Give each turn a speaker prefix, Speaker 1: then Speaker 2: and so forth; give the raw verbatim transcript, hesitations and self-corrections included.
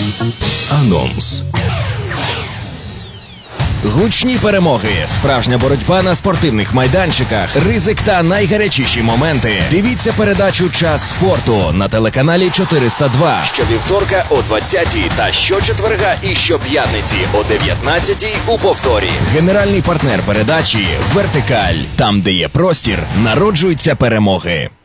Speaker 1: Анонс. Гучні перемоги, справжня боротьба на спортивних майданчиках, ризик та найгарячіші моменти. Дивіться передачу «Час спорту» на телеканалі чотириста два щовівторка о двадцятій та щочетверга і щоп'ятниці о дев'ятнадцятій у повторі. Генеральний партнер передачі «Вертикаль». Там, де є простір, народжуються перемоги.